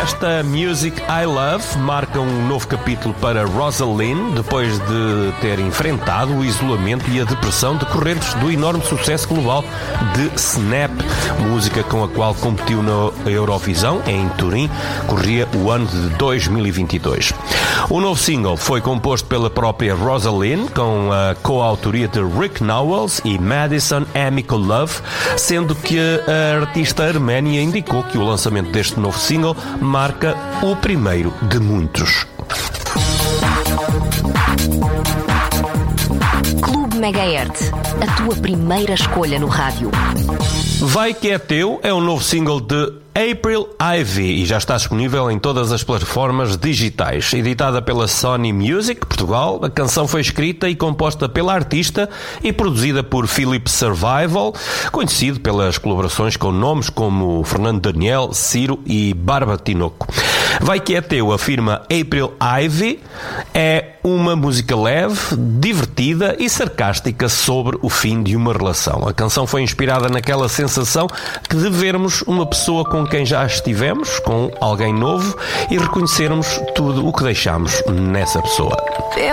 Esta Music I Love marca um novo capítulo para Rosalind, depois de ter enfrentado o isolamento e a depressão decorrentes do enorme sucesso global de Snap, música com a qual competiu na Eurovisão, em Turim, corria o ano de 2022. O novo single foi composto pela própria Rosalind, com a coautoria de Rick Nowels e Madison Amikolove, sendo que a artista arménia indicou que o lançamento deste novo single marca o primeiro de muitos. Clube Megahertz, a tua primeira escolha no rádio. Vai Que É Teu é um novo single de April Ivy e já está disponível em todas as plataformas digitais. Editada pela Sony Music Portugal, a canção foi escrita e composta pela artista e produzida por Philip Survival, conhecido pelas colaborações com nomes como Fernando Daniel, Ciro e Barba Tinoco. Vai Que É Teu, afirma April Ivy, é uma música leve, divertida e sarcástica sobre o fim de uma relação. A canção foi inspirada naquela sensação que de vermos uma pessoa com quem já estivemos, com alguém novo, e reconhecermos tudo o que deixamos nessa pessoa. Eu